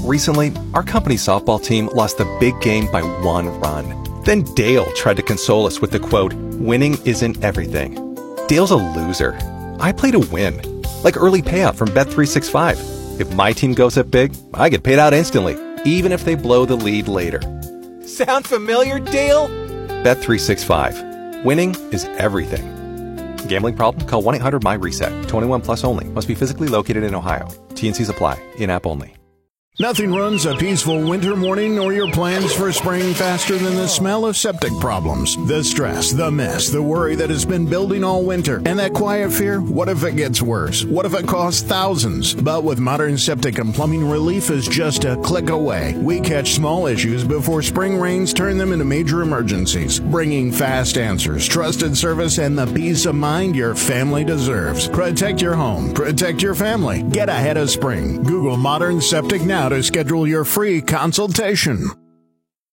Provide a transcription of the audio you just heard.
Recently, our company softball team lost the big game by 1 run. Then Dale tried to console us with the quote, "Winning isn't everything." Dale's a loser. I play to win. Like early payout from Bet365. If my team goes up big, I get paid out instantly, even if they blow the lead later. Sound familiar, Dale? Bet365. Winning is everything. Gambling problem? Call 1-800-MY-RESET. 21 plus only. Must be physically located in Ohio. T&Cs apply. In-app only. Nothing runs a peaceful winter morning or your plans for spring faster than the smell of septic problems. The stress, the mess, the worry that has been building all winter. And that quiet fear, what if it gets worse? What if it costs thousands? But with Modern Septic and Plumbing, relief is just a click away. We catch small issues before spring rains turn them into major emergencies, bringing fast answers, trusted service, and the peace of mind your family deserves. Protect your home. Protect your family. Get ahead of spring. Google Modern Septic now to schedule your free consultation.